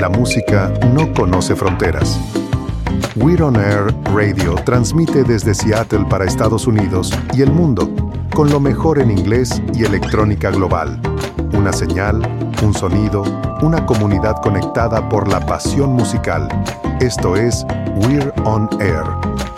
la música no conoce fronteras. We're on Air Radio transmite desde Seattle para Estados Unidos y el mundo, con lo mejor en inglés y electrónica global. Una señal, un sonido, una comunidad conectada por la pasión musical. Esto es We're on Air.